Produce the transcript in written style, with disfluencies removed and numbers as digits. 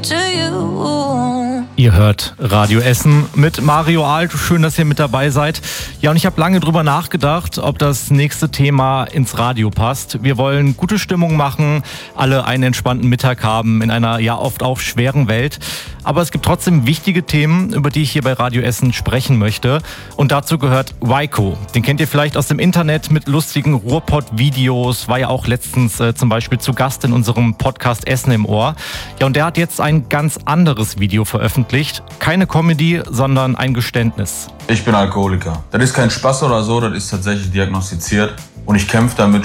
to you. Ihr hört Radio Essen mit Mario Alt. Schön, dass ihr mit dabei seid. Ja, und ich habe lange drüber nachgedacht, ob das nächste Thema ins Radio passt. Wir wollen gute Stimmung machen, alle einen entspannten Mittag haben in einer ja oft auch schweren Welt. Aber es gibt trotzdem wichtige Themen, über die ich hier bei Radio Essen sprechen möchte. Und dazu gehört Waiko. Den kennt ihr vielleicht aus dem Internet mit lustigen Ruhrpott-Videos. War ja auch letztens zum Beispiel zu Gast in unserem Podcast Essen im Ohr. Ja, und der hat jetzt ein ganz anderes Video veröffentlicht. Keine Comedy, sondern ein Geständnis. Ich bin Alkoholiker. Das ist kein Spaß oder so, das ist tatsächlich diagnostiziert. Und ich kämpfe damit